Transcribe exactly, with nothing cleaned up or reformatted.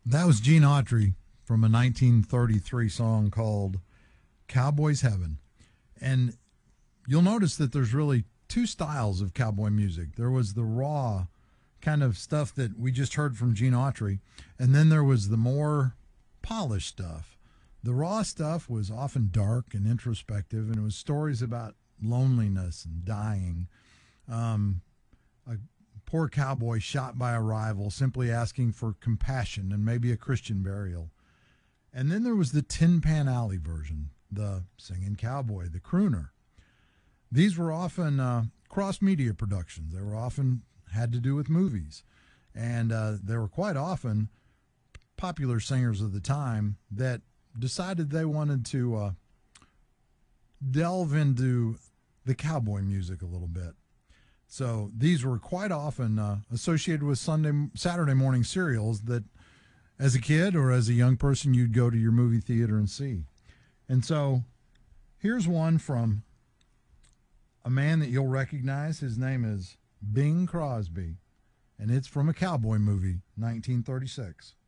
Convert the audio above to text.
That was Gene Autry from a nineteen thirty-three song called Cowboy's Heaven. And you'll notice that there's really two styles of cowboy music. There was the raw kind of stuff that we just heard from Gene Autry, and then there was the more polished stuff. The raw stuff was often dark and introspective, and it was stories about loneliness and dying. Um, a poor cowboy shot by a rival simply asking for compassion and maybe a Christian burial. And then there was the Tin Pan Alley version, the singing cowboy, the crooner. These were often uh, cross-media productions. They were often had to do with movies. And uh, they were quite often popular singers of the time that decided they wanted to uh, delve into the cowboy music a little bit. So these were quite often uh, associated with Sunday, Saturday morning serials that as a kid or as a young person you'd go to your movie theater and see. And so here's one from a man that you'll recognize. His name is Bing Crosby, and it's from a cowboy movie, nineteen thirty-six.